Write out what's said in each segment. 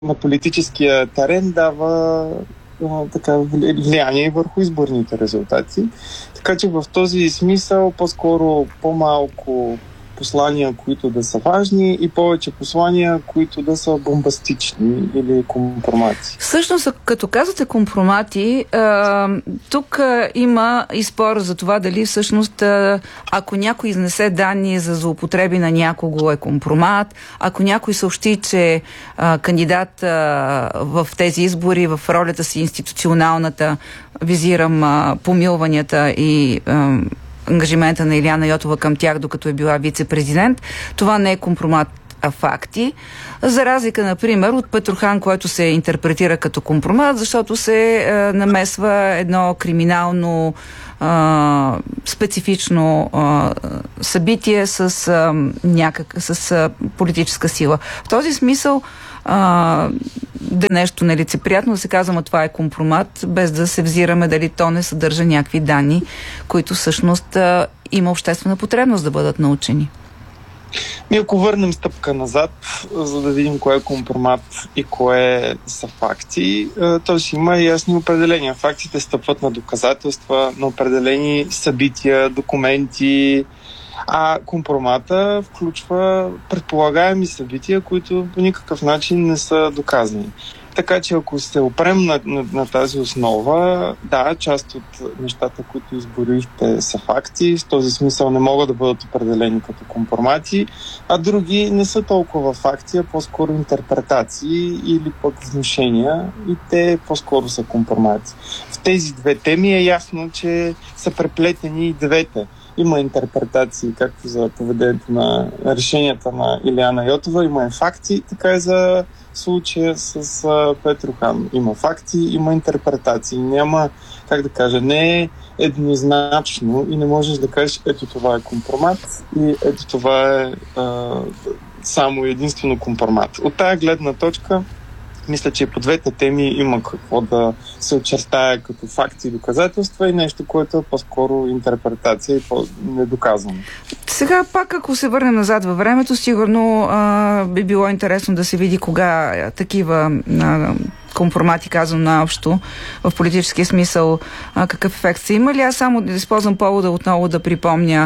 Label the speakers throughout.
Speaker 1: на политическия терен дава така влияние върху изборните резултати. Така че в този смисъл по-скоро по-малко послания, които да са важни и повече послания, които да са бомбастични или компромати.
Speaker 2: Всъщност, като казвате компромати, тук има и спор за това дали всъщност ако някой изнесе данни за злоупотреби на някого е компромат, ако някой съобщи, че кандидат в тези избори в ролята си институционалната, визирам помилванията и ангажимента на Илияна Йотова към тях, докато е била вице-президент. Това не е компромат, а факти. За разлика, например, от Петрохан, което се интерпретира като компромат, защото се намесва едно криминално специфично събитие с политическа сила. В този смисъл да е нещо нелицеприятно да се казва, това е компромат, без да се взираме дали то не съдържа някакви данни, които всъщност има обществена потребност да бъдат научени.
Speaker 1: Ако върнем стъпка назад, за да видим кое е компромат и кое са факти, то ще има ясни определения. Фактите стъпват на доказателства, на определени събития, документи, а компромата включва предполагаеми събития, които по никакъв начин не са доказани. Така че ако се опрем на тази основа, да, част от нещата, които изборихте, са факти, в този смисъл не могат да бъдат определени като компромати, а други не са толкова факти, а по-скоро интерпретации или пък внушения и те по-скоро са компромати. В тези две теми е ясно, че са преплетени и двете. Има интерпретации както за поведението на решенията на Илияна Йотова, има и факти, така и за случая с Петрохан. Има факти, има интерпретации. Няма, как да кажа, не е еднозначно и не можеш да кажеш, ето това е компромат и ето това е само единствено компромат. От тая гледна точка мисля, че по двете теми има какво да се очертае като факти и доказателства и нещо, което е по-скоро интерпретация и по-недоказано.
Speaker 2: Сега пак, ако се върнем назад във времето, сигурно би било интересно да се види кога такива компромати, казвам наобщо, в политическия смисъл, какъв ефект са имали. Аз само да използвам повода отново да припомня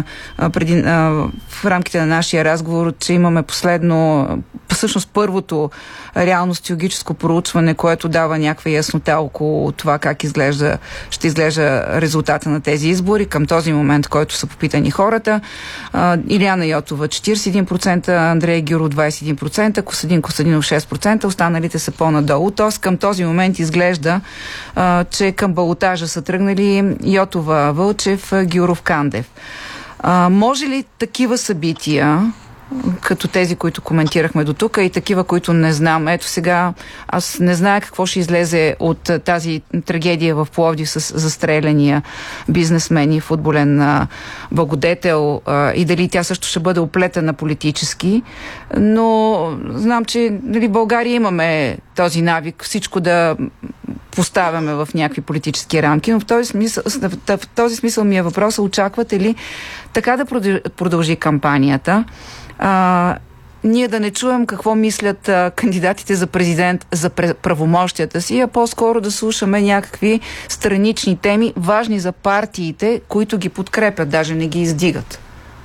Speaker 2: в рамките на нашия разговор, че имаме всъщност първото реално социологическо проучване, което дава някаква яснота около това как ще изглежда резултата на тези избори към този момент, който са попитани хората. Илияна Йотова 41%, Андрей Гюров 21%, Костадин Костадинов 6%, останалите са по-надолу. Тоест към този момент изглежда, че към балотажа са тръгнали Йотова, Вълчев, Гюров, Кандев. Може ли такива събития, като тези, които коментирахме до тук и такива, които не знам. Ето сега, аз не зная какво ще излезе от тази трагедия в Пловдив с застреляния бизнесмен и футболен благодетел и дали тя също ще бъде оплетена политически, но знам, че в България имаме този навик всичко да поставяме в някакви политически рамки, но в този смисъл ми е въпросът, очаквате ли така да продължи кампанията, ние да не чуем какво мислят кандидатите за президент за правомощията си, а по-скоро да слушаме някакви странични теми, важни за партиите, които ги подкрепят, даже не ги издигат.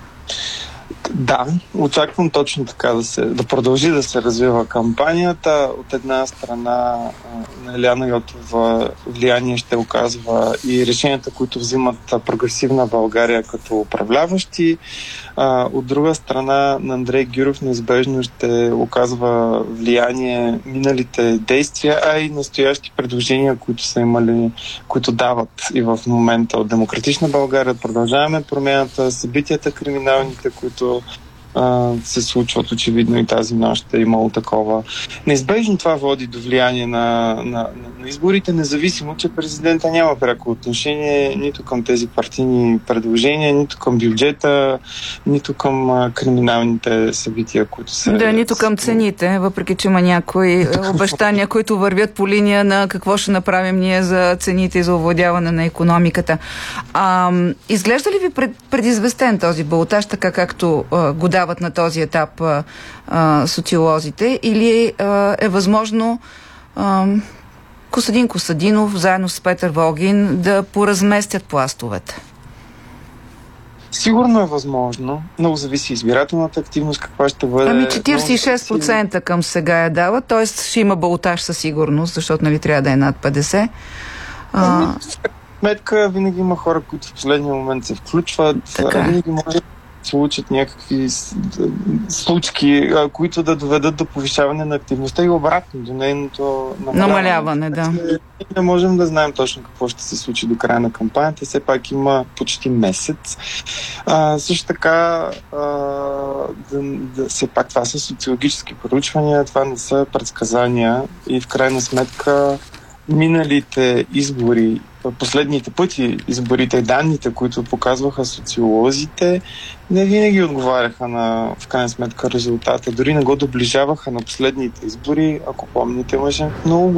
Speaker 1: Да, очаквам точно така да продължи да се развива кампанията. От една страна на Илияна Йотова влияние ще оказва и решенията, които взимат прогресивна България като управляващи. От друга страна на Андрей Гюров неизбежно ще оказва влияние миналите действия, а и настоящи предложения, които са имали, които дават и в момента от Демократична България. Продължаваме промяната, събитията криминалните, които се случват очевидно и тази нощ е имало такова. Неизбежно това води до влияние на изборите, независимо, че президента няма пряко отношение нито към тези партийни предложения, нито към бюджета, нито към криминалните събития, които се...
Speaker 2: Да, нито към цените, въпреки че има някои обещания, които вървят по линия на какво ще направим ние за цените и за овладяване на икономиката. Изглежда ли ви предизвестен този балотаж, така както го дават на този етап социолозите, или е възможно Костадин Костадинов заедно с Петър Волгин да поразместят пластовете?
Speaker 1: Сигурно е възможно. Много зависи избирателната активност, каква ще бъде.
Speaker 2: 46% към сега я дава, т.е. ще има балотаж със сигурност, защото нали трябва да е над 50%.
Speaker 1: Сметка, винаги има хора, които в последния момент се включват. Винаги може да случат някакви случки, които да доведат до повишаване на активността и обратно, до нейното
Speaker 2: намаляване. Да.
Speaker 1: Не можем да знаем точно какво ще се случи до края на кампанията. Все пак има почти месец. Също така, все пак това са социологически проучвания, това не са предсказания и в крайна сметка миналите избори, последните пъти изборите и данните, които показваха социолозите, не винаги отговаряха на, в крайна сметка, резултата. Дори не го доближаваха на последните избори. Ако помните, имаше много